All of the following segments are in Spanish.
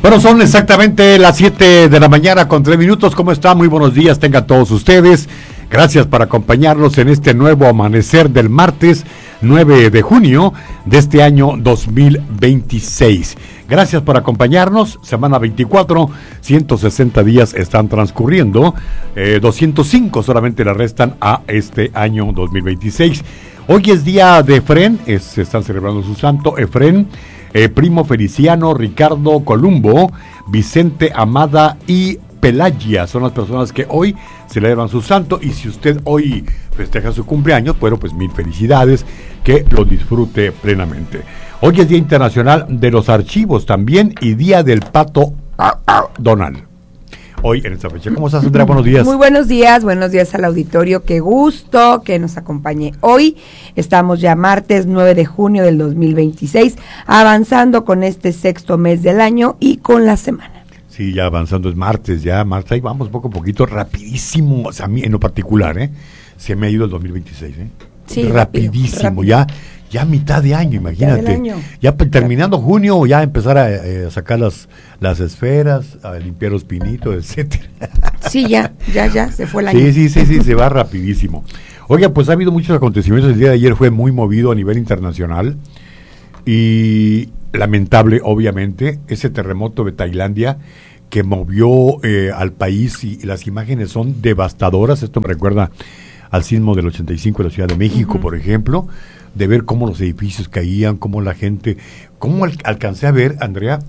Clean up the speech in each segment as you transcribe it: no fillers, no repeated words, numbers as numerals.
Bueno, son exactamente las 7 de la mañana con 3 minutos. ¿Cómo están? Muy buenos días, tengan todos ustedes. Gracias por acompañarnos en este nuevo amanecer del martes 9 de junio de este año 2026. Gracias por acompañarnos. Semana 24, 160 días están transcurriendo. 205 solamente le restan a este año 2026. Hoy es día de Efrén, se están celebrando su santo, Efrén. Primo Feliciano, Ricardo Columbo, Vicente Amada y Pelagia son las personas que hoy celebran su santo. Y si usted hoy festeja su cumpleaños, bueno, pues mil felicidades, que lo disfrute plenamente. Hoy es Día Internacional de los Archivos también y Día del Pato Donald. Hoy en esta fecha. ¿Cómo estás, Andrea? Buenos días. Muy buenos días al auditorio. Qué gusto que nos acompañe hoy. Estamos ya martes 9 de junio del 2026, avanzando con este sexto mes del año y con la semana. Sí, ya avanzando, es martes, ahí vamos poco a poquito, rapidísimo, o sea, a mí en lo particular, se me ha ido el 2026, Sí, rapidísimo, rápido. Ya mitad de año, imagínate, ya terminando junio, ya empezar a sacar las esferas, a limpiar los pinitos, etcétera. Sí, ya, se fue el año. Sí, se va rapidísimo. Oiga, pues ha habido muchos acontecimientos, el día de ayer fue muy movido a nivel internacional, y lamentable, obviamente, ese terremoto de Tailandia, que movió al país, y las imágenes son devastadoras. Esto me recuerda al sismo del 85 de la Ciudad de México, por ejemplo, de ver cómo los edificios caían, cómo la gente, cómo alcancé a ver, Andrea,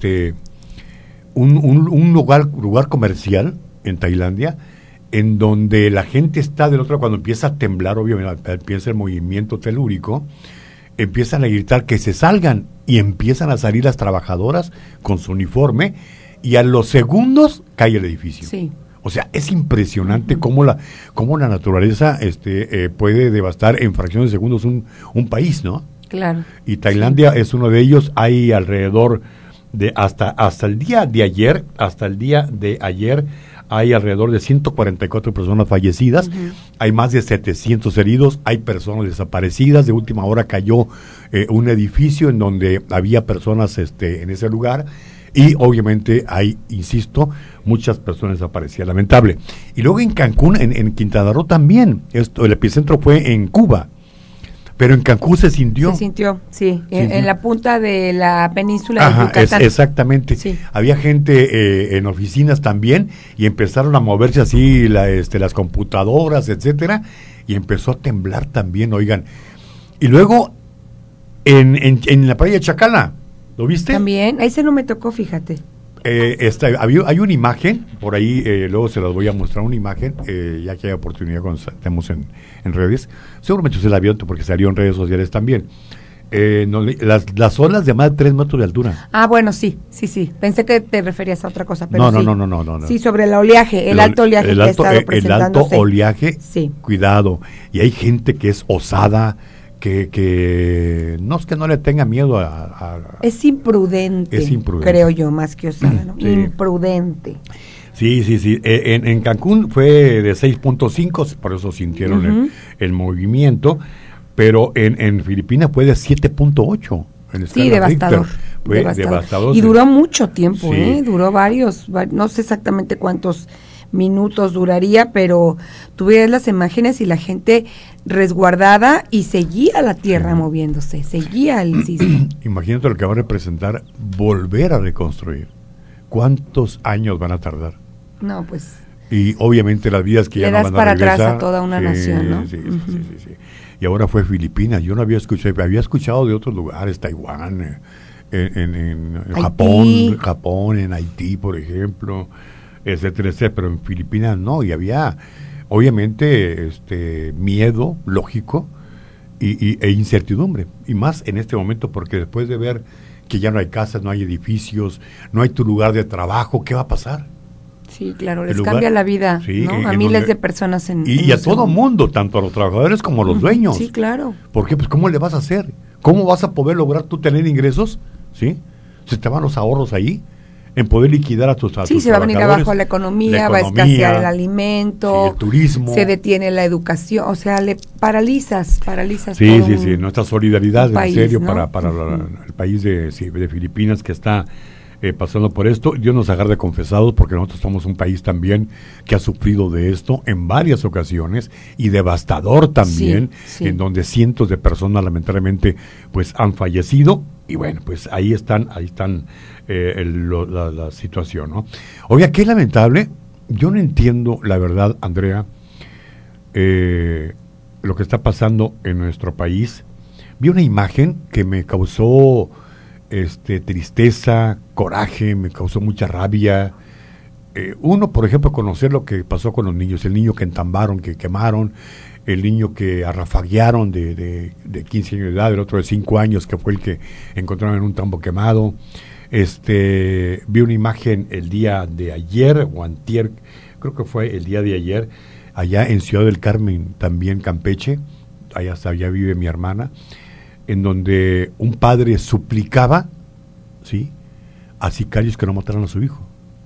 un lugar comercial en Tailandia, en donde la gente está del otro lado, cuando empieza a temblar, obviamente, empieza el movimiento telúrico, empiezan a gritar que se salgan, y empiezan a salir las trabajadoras con su uniforme, y a los segundos cae el edificio. Sí. O sea, es impresionante cómo la naturaleza puede devastar en fracciones de segundos un país, ¿no? Claro. Y Tailandia es uno de ellos. Hay alrededor de hasta el día de ayer, hay alrededor de 144 personas fallecidas, hay más de 700 heridos, hay personas desaparecidas. De última hora cayó un edificio en donde había personas en ese lugar. Y obviamente hay, insisto, muchas personas desaparecidas, lamentable. Y luego en Cancún, en Quintana Roo también, el epicentro fue en Cuba, pero en Cancún se sintió. Sí, en la punta de la península de Yucatán. Exactamente. Sí. Había gente en oficinas también, y empezaron a moverse así las computadoras, etcétera, y empezó a temblar también, oigan. Y luego en la playa de Chacala, ¿lo viste? También, ahí se no me tocó, fíjate. Hay una imagen, por ahí, luego se las voy a mostrar una imagen, ya que hay oportunidad cuando estemos en redes. Seguramente usted la vio porque salió en redes sociales también. Las olas de más de 3 metros de altura. Ah, bueno, sí. Pensé que te referías a otra cosa, pero no. Sí, sobre el oleaje, el alto oleaje que ha estado presentándose. El alto oleaje, sí. Cuidado. Y hay gente que es osada, que no es que no le tenga miedo es imprudente, creo yo, más que osada, ¿no? Sí. Imprudente. Sí. En Cancún fue de 6.5, por eso sintieron el movimiento, pero en Filipinas fue de 7.8. Sí, devastador. Fue devastador. Y duró mucho tiempo, sí. Duró varios, no sé exactamente cuántos minutos duraría, pero tú ves las imágenes y la gente resguardada, y seguía la tierra moviéndose, seguía el sismo. Imagínate lo que va a representar volver a reconstruir. ¿Cuántos años van a tardar? No, pues. Y obviamente las vidas que ya no van a regresar. Le das para atrás a toda una nación, ¿no? Sí. Y ahora fue Filipinas. Yo no había escuchado de otros lugares, Taiwán, en Japón, en Haití, por ejemplo, etcétera, pero en Filipinas no, y había obviamente miedo lógico e incertidumbre, y más en este momento, porque después de ver que ya no hay casas, no hay edificios, no hay tu lugar de trabajo, ¿qué va a pasar? Sí, claro, les cambia la vida, sí, ¿no? A miles de personas y a todo mundo, tanto a los trabajadores como a los dueños. Sí, claro. ¿Por qué? Pues ¿cómo le vas a hacer? ¿Cómo vas a poder lograr tú tener ingresos? ¿Sí? Se te van los ahorros ahí en poder liquidar a tus Sí, se va a venir abajo la economía, va a escasear el alimento, sí, el turismo, se detiene la educación, o sea, le paralizas sí, nuestra solidaridad, país, en serio, ¿no? para el país de Filipinas, que está pasando por esto. Dios nos agarre confesados, porque nosotros somos un país también que ha sufrido de esto en varias ocasiones, y devastador también, en donde cientos de personas lamentablemente pues han fallecido. Y bueno, pues ahí están la situación, ¿no? Oiga, qué lamentable. Yo no entiendo, la verdad, Andrea, lo que está pasando en nuestro país. Vi una imagen que me causó tristeza, coraje, me causó mucha rabia. Uno, por ejemplo, conocer lo que pasó con los niños, el niño que entambaron, que quemaron, el niño que arrafaguearon de 15 años de edad, el otro de 5 años, que fue el que encontraron en un tambo quemado. Vi una imagen el día de ayer, o antier, creo que fue el día de ayer, allá en Ciudad del Carmen, también Campeche, allá vive mi hermana, en donde un padre suplicaba, ¿sí?, a sicarios que no mataran a su hijo.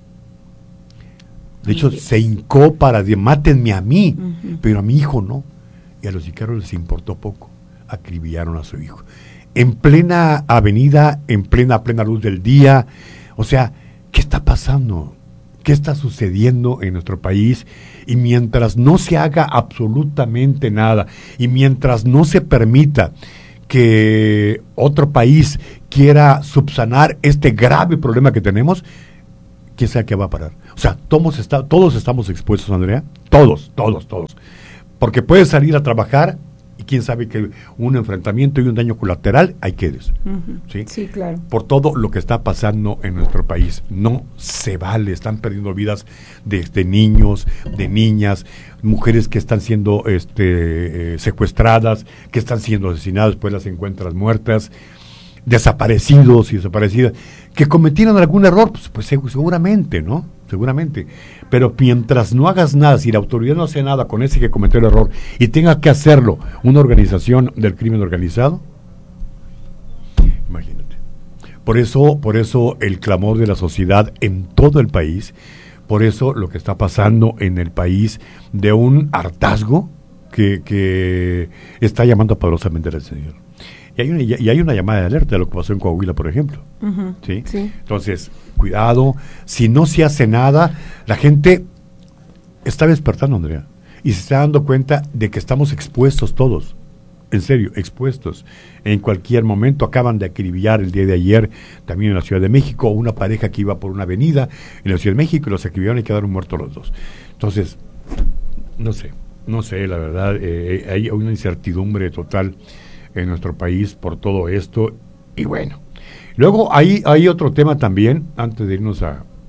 De hecho, se hincó para decir, mátenme a mí, pero a mi hijo no. Y a los sicarios les importó poco, acribillaron a su hijo. En plena avenida, en plena luz del día. O sea, ¿qué está pasando? ¿Qué está sucediendo en nuestro país? Y mientras no se haga absolutamente nada, y mientras no se permita que otro país quiera subsanar este grave problema que tenemos, quién sabe qué va a parar. O sea, todos estamos expuestos, Andrea, todos, porque puedes salir a trabajar y quién sabe que un enfrentamiento y un daño colateral ahí quedes. ¿Sí? Sí, claro. Por todo lo que está pasando en nuestro país. No se vale, están perdiendo vidas de niños, de niñas, mujeres que están siendo secuestradas, que están siendo asesinadas, después las encuentras muertas, desaparecidos y desaparecidas, que cometieron algún error, pues seguramente, ¿no? Seguramente. Pero mientras no hagas nada, si la autoridad no hace nada con ese que cometió el error y tenga que hacerlo una organización del crimen organizado, imagínate. Por eso el clamor de la sociedad en todo el país, por eso lo que está pasando en el país de un hartazgo que está llamando poderosamente al Señor. Y hay una llamada de alerta de lo que pasó en Coahuila, por ejemplo. ¿Sí? Sí. Entonces, cuidado, si no se hace nada, la gente está despertando, Andrea, y se está dando cuenta de que estamos expuestos todos, en serio, expuestos. En cualquier momento acaban de acribillar el día de ayer, también en la Ciudad de México, una pareja que iba por una avenida en la Ciudad de México, y los acribillaron y quedaron muertos los dos. Entonces, no sé, la verdad, hay una incertidumbre total en nuestro país por todo esto. Y bueno, luego hay otro tema también, antes de irnos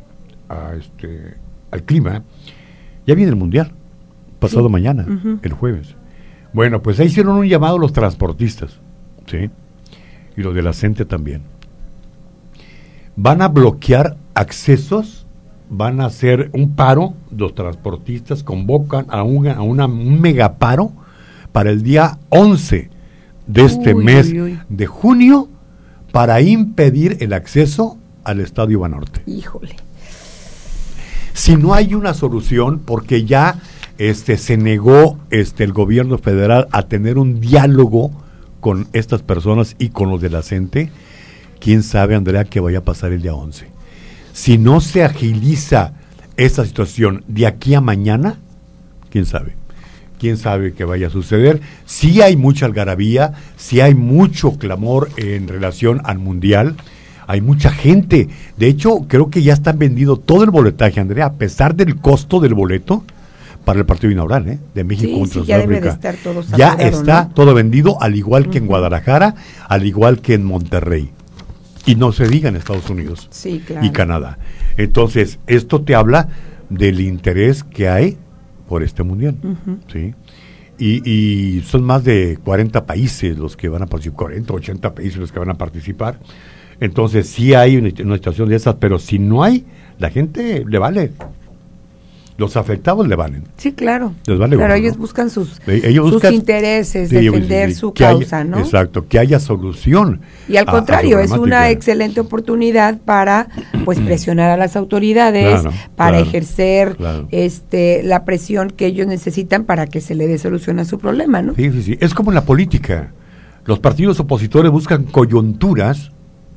al clima. Ya viene el Mundial, pasado mañana, el jueves. Bueno, pues ahí hicieron un llamado a los transportistas, ¿sí? Y los de la CENTE también. Van a bloquear accesos, van a hacer un paro, los transportistas convocan a un megaparo para el día 11 de este mes de junio, para impedir el acceso al Estadio Banorte. Híjole. Si no hay una solución, porque ya se negó el gobierno federal a tener un diálogo con estas personas y con los de la CENTE, quién sabe, Andrea, qué vaya a pasar el día 11. Si no se agiliza esta situación de aquí a mañana, quién sabe qué vaya a suceder. Sí hay mucha algarabía, sí hay mucho clamor en relación al Mundial, hay mucha gente. De hecho, creo que ya están vendido todo el boletaje, Andrea, a pesar del costo del boleto para el partido inaugural, de México contra Sudáfrica. Ya debe de estar todo saturado, ya está, ¿no?, todo vendido, al igual que en Guadalajara, al igual que en Monterrey. Y no se diga en Estados Unidos, sí, claro, y Canadá. Entonces, esto te habla del interés que hay por este Mundial, ¿sí? Y son más de 40 países los que van a participar, 40, 80 países los que van a participar. Entonces sí hay una situación de esas, pero si no hay, la gente le vale. Los afectados le valen. Sí, claro. Les vale. Claro, ellos buscan sus intereses, defender su causa, ¿no? Exacto, que haya solución. Y al contrario, es una excelente oportunidad para presionar a las autoridades, para ejercer la presión que ellos necesitan para que se le dé solución a su problema, ¿no? Sí. Es como en la política. Los partidos opositores buscan coyunturas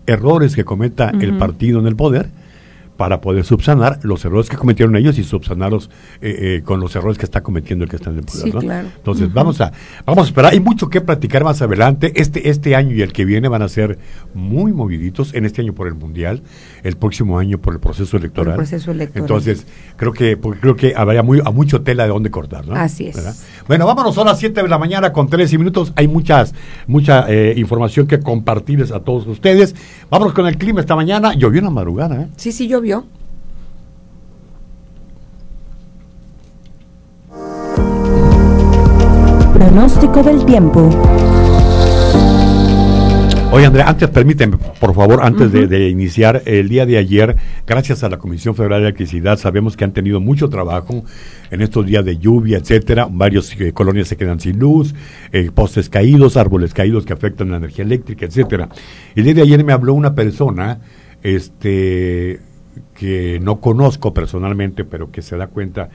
errores que cometa el partido en el poder, para poder subsanar los errores que cometieron ellos y subsanarlos con los errores que está cometiendo el que está en el poder, sí, ¿no? Claro. Entonces vamos a esperar. Hay mucho que platicar más adelante. Este año y el que viene van a ser muy moviditos. En este año por el Mundial, el próximo año por el proceso electoral. Entonces creo que habrá mucho tela de dónde cortar, ¿no? Así es. ¿Verdad? Bueno, vámonos a las 7 de la mañana con 13 minutos. Hay mucha información que compartirles a todos ustedes. Vámonos con el clima esta mañana. Llovió en la madrugada, ¿eh? Sí, llovió. Pronóstico del tiempo. Oye, Andrea, permíteme, por favor, antes de iniciar, el día de ayer, gracias a la Comisión Federal de Electricidad, sabemos que han tenido mucho trabajo en estos días de lluvia, etcétera. Varios colonias se quedan sin luz, postes caídos, árboles caídos que afectan la energía eléctrica, etcétera. El día de ayer me habló una persona, que no conozco personalmente, pero que se da cuenta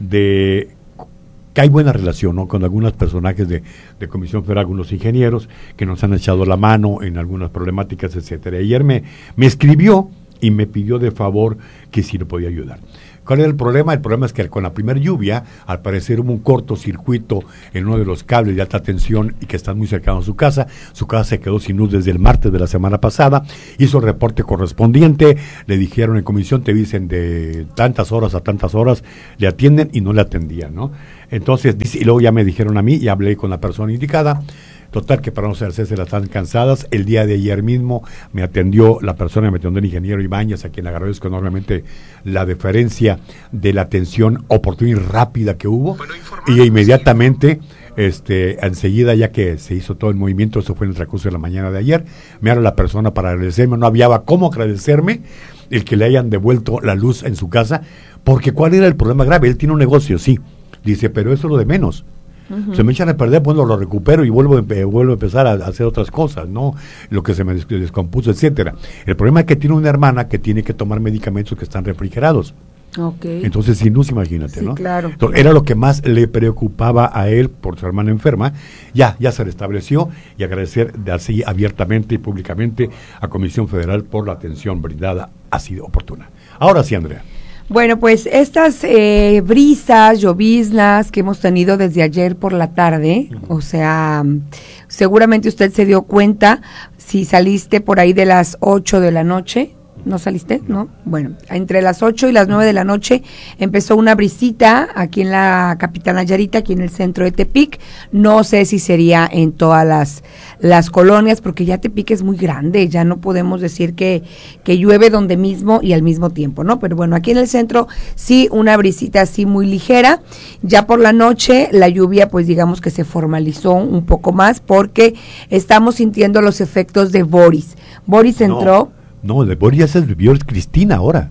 de que hay buena relación, ¿no?, con algunos personajes de Comisión Federal, algunos ingenieros que nos han echado la mano en algunas problemáticas, etcétera. Ayer me escribió y me pidió de favor que si le podía ayudar. ¿Cuál era el problema? El problema es que con la primera lluvia, al parecer hubo un cortocircuito en uno de los cables de alta tensión y que están muy cercanos a su casa se quedó sin luz desde el martes de la semana pasada, hizo el reporte correspondiente, le dijeron en comisión, te dicen de tantas horas a tantas horas, le atienden y no le atendían, ¿no? Entonces, y luego ya me dijeron a mí y hablé con la persona indicada. Total, que para no ser se las están cansadas. El día de ayer mismo me atendió el ingeniero Ibáñez, a quien le agradezco enormemente la deferencia de la atención oportuna y rápida que hubo. Y inmediatamente, enseguida, ya que se hizo todo el movimiento, eso fue en el transcurso de la mañana de ayer, me habla la persona para agradecerme. No había cómo agradecerme el que le hayan devuelto la luz en su casa, porque ¿cuál era el problema grave? Él tiene un negocio, sí. Dice, pero eso es lo de menos. Se me echan a perder, pues lo recupero y vuelvo a empezar a hacer otras cosas, ¿no? Lo que se me descompuso, etcétera. El problema es que tiene una hermana que tiene que tomar medicamentos que están refrigerados. Okay. Entonces, sin luz, imagínate, sí, ¿no? Claro. Entonces, era lo que más le preocupaba a él por su hermana enferma. Ya se restableció, y agradecer así abiertamente y públicamente a Comisión Federal por la atención brindada, ha sido oportuna. Ahora sí, Andrea. Bueno, pues estas brisas, lloviznas que hemos tenido desde ayer por la tarde, o sea, seguramente usted se dio cuenta si saliste por ahí de las 8 de la noche. ¿No saliste? ¿No? Bueno, entre las 8 y las 9 de la noche empezó una brisita aquí en la capital Nayarita, aquí en el centro de Tepic. No sé si sería en todas las colonias, porque ya Tepic es muy grande, ya no podemos decir que llueve donde mismo y al mismo tiempo, ¿no? Pero bueno, aquí en el centro sí, una brisita así muy ligera. Ya por la noche la lluvia, pues digamos que se formalizó un poco más, porque estamos sintiendo los efectos de Boris. Boris entró... No, de Boris ya se vivió Cristina ahora.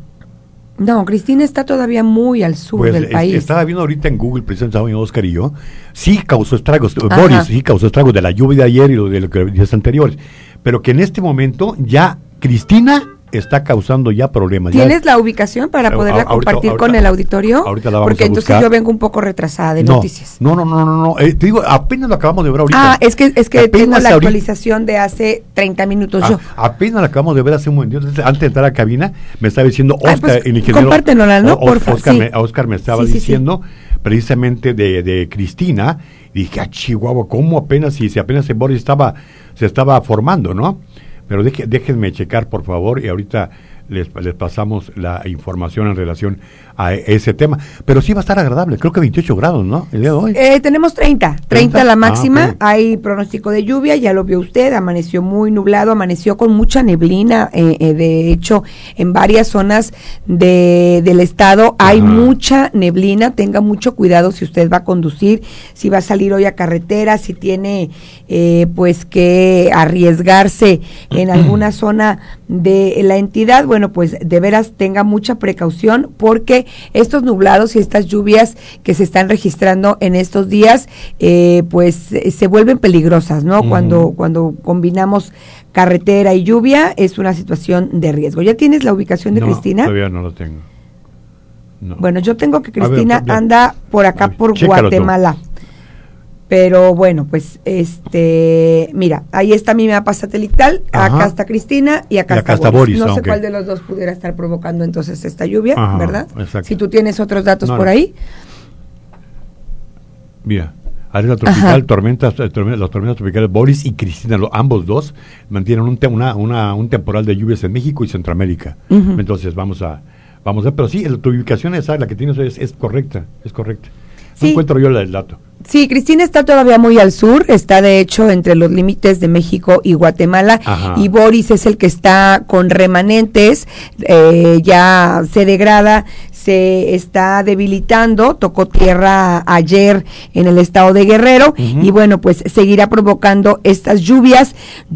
No, Cristina está todavía muy al sur del país. Estaba viendo ahorita en Google, precisamente Oscar y yo, sí causó estragos. Boris sí causó estragos de la lluvia de ayer y de los días anteriores. Pero que en este momento ya Cristina está causando ya problemas. ¿Tienes la ubicación para poderla compartir con el auditorio? Ahorita la vamos Porque a entonces buscar. yo vengo un poco retrasada de noticias. No. Te digo, apenas lo acabamos de ver ahorita. Es que tengo la actualización de hace 30 minutos yo. Apenas la acabamos de ver hace un momento. Antes de entrar a la cabina, me estaba diciendo Oscar, el ingeniero. Compártenosla, ¿no? Por favor. Oscar me estaba diciendo precisamente de Cristina. Y dije, Chihuahua, ¿cómo apenas? Si apenas en Boris se estaba formando, ¿no? Pero déjenme checar, por favor, y ahorita les pasamos la información en relación a ese tema. Pero sí va a estar agradable, creo que 28 grados, ¿no? El día de hoy. Tenemos 30 la máxima, okay. Hay pronóstico de lluvia, ya lo vio usted, amaneció muy nublado, amaneció con mucha neblina, de hecho, en varias zonas del estado hay mucha neblina, tenga mucho cuidado si usted va a conducir, si va a salir hoy a carretera, si tiene pues que arriesgarse en alguna zona de la entidad, bueno, pues de veras tenga mucha precaución, porque estos nublados y estas lluvias que se están registrando en estos días, pues se vuelven peligrosas, ¿no? Cuando combinamos carretera y lluvia, es una situación de riesgo. ¿Ya tienes la ubicación de Cristina? Todavía no lo tengo. No. Bueno, yo tengo que Cristina anda por acá, por Guatemala. Pero bueno, pues mira, ahí está mi mapa satelital, acá está Cristina y acá está Boris. No sé cuál de los dos pudiera estar provocando entonces esta lluvia, ¿verdad? Exacto. Si tú tienes otros datos por ahí. Mira, área tropical, las tormentas tropicales Boris y Cristina, ambos dos mantienen un temporal de lluvias en México y Centroamérica. Entonces vamos a ver, pero sí, tu ubicación esa, la que tienes es correcta, No encuentro yo el dato. Sí, Cristina está todavía muy al sur, está de hecho entre los límites de México y Guatemala, y Boris es el que está con remanentes, ya se degrada, se está debilitando, tocó tierra ayer en el estado de Guerrero, y bueno, pues seguirá provocando estas lluvias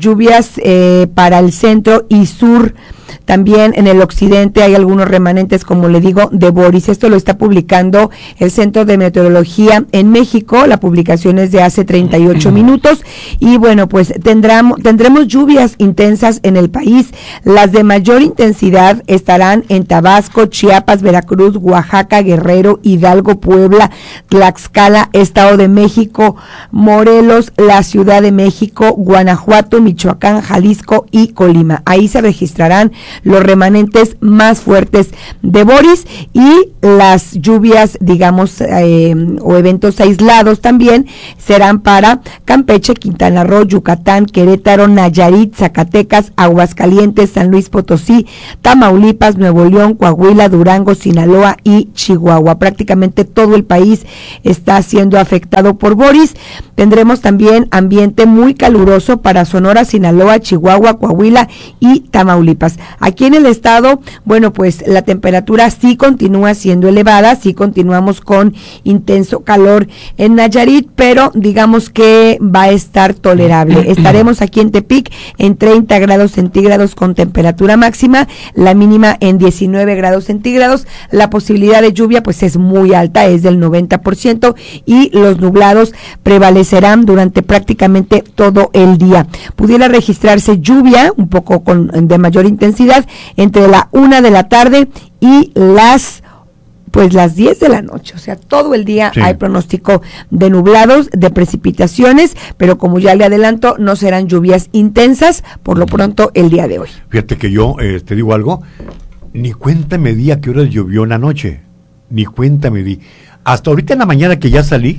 para el centro y sur. También en el occidente hay algunos remanentes, como le digo, de Boris. Esto lo está publicando el Centro de Meteorología en México. La publicación es de hace 38 minutos. Y bueno, pues tendremos lluvias intensas en el país. Las de mayor intensidad estarán en Tabasco, Chiapas, Veracruz, Oaxaca, Guerrero, Hidalgo, Puebla, Tlaxcala, Estado de México, Morelos, la Ciudad de México, Guanajuato, Michoacán, Jalisco y Colima. Ahí se registrarán los remanentes más fuertes de Boris, y las lluvias, digamos, o eventos aislados también serán para Campeche, Quintana Roo, Yucatán, Querétaro, Nayarit, Zacatecas, Aguascalientes, San Luis Potosí, Tamaulipas, Nuevo León, Coahuila, Durango, Sinaloa y Chihuahua. Prácticamente todo el país está siendo afectado por Boris. Tendremos también ambiente muy caluroso para Sonora, Sinaloa, Chihuahua, Coahuila y Tamaulipas. Aquí en el estado, bueno, pues la temperatura sí continúa siendo elevada, sí continuamos con intenso calor en Nayarit, pero digamos que va a estar tolerable. Estaremos aquí en Tepic en 30 grados centígrados con temperatura máxima, la mínima en 19 grados centígrados. La posibilidad de lluvia pues es muy alta, es del 90%, y los nublados prevalecerán durante prácticamente todo el día. Pudiera registrarse lluvia un poco de mayor intensidad entre la 1 de la tarde y las 10 de la noche, o sea, todo el día hay pronóstico de nublados, de precipitaciones, pero como ya le adelanto, no serán lluvias intensas por lo pronto el día de hoy. Fíjate que yo, te digo algo, ni cuenta me di a qué horas llovió en la noche, ni cuenta me di. Hasta ahorita en la mañana que ya salí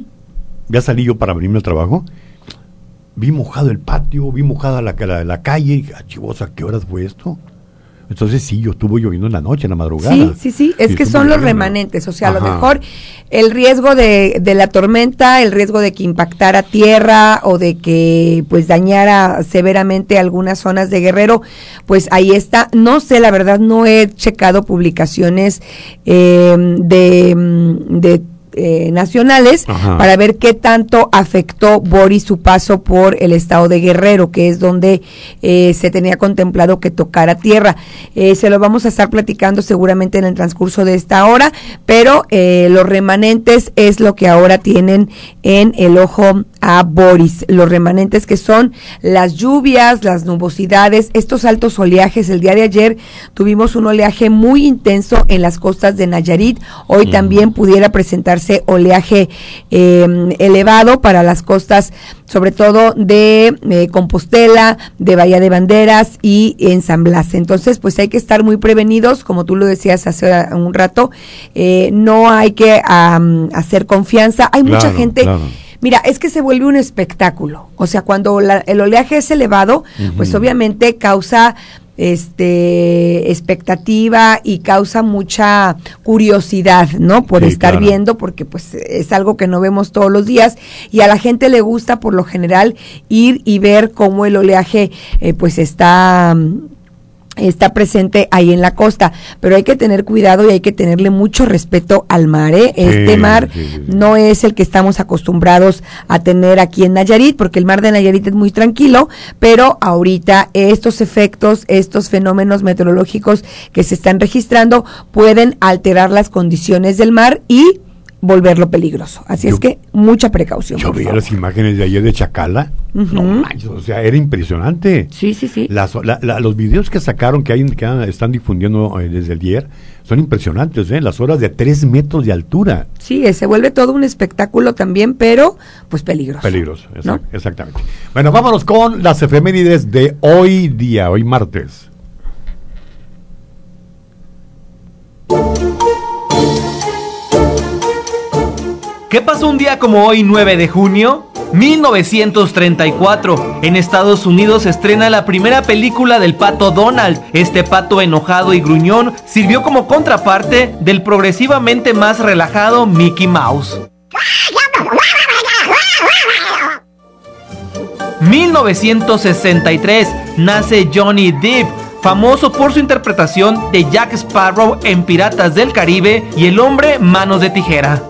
yo para venirme al trabajo, vi mojado el patio, vi mojada la calle, y dije, chivosa, ¿qué horas fue esto? Entonces sí, estuvo lloviendo en la noche, en la madrugada. Sí, es que son los remanentes, o sea, a lo mejor el riesgo de la tormenta, el riesgo de que impactara tierra o de que pues dañara severamente algunas zonas de Guerrero, pues ahí está. No sé, la verdad no he checado publicaciones de nacionales para ver qué tanto afectó Boris su paso por el estado de Guerrero, que es donde se tenía contemplado que tocara tierra. Se lo vamos a estar platicando seguramente en el transcurso de esta hora, pero los remanentes es lo que ahora tienen en el ojo a Boris. Los remanentes que son las lluvias, las nubosidades, estos altos oleajes. El día de ayer tuvimos un oleaje muy intenso en las costas de Nayarit. Hoy también pudiera presentarse oleaje elevado para las costas, sobre todo de Compostela, de Bahía de Banderas y en San Blas. Entonces, pues hay que estar muy prevenidos, como tú lo decías hace un rato, no hay que hacer confianza. Hay mucha gente... Mira, es que se vuelve un espectáculo. O sea, cuando el oleaje es elevado, pues obviamente causa expectativa y causa mucha curiosidad, ¿no? Por estar viendo, porque pues es algo que no vemos todos los días, y a la gente le gusta por lo general ir y ver cómo el oleaje pues está presente ahí en la costa, pero hay que tener cuidado y hay que tenerle mucho respeto al mar, Este mar no es el que estamos acostumbrados a tener aquí en Nayarit, porque el mar de Nayarit es muy tranquilo, pero ahorita estos efectos, estos fenómenos meteorológicos que se están registrando pueden alterar las condiciones del mar y volverlo peligroso. Así es que mucha precaución. Yo veía las imágenes de ayer de Chacala. No manches, o sea, era impresionante. Sí. Los videos que sacaron, que están difundiendo desde el ayer, son impresionantes, las horas de 3 metros de altura. Sí, se vuelve todo un espectáculo también, pero pues peligroso. Peligroso, ¿no? Exactamente. Bueno, vámonos con las efemérides de hoy día, hoy martes. ¿Qué pasó un día como hoy, 9 de junio? 1934. En Estados Unidos se estrena la primera película del pato Donald. Este pato enojado y gruñón sirvió como contraparte del progresivamente más relajado Mickey Mouse. 1963. Nace Johnny Depp, famoso por su interpretación de Jack Sparrow en Piratas del Caribe y El hombre manos de tijera.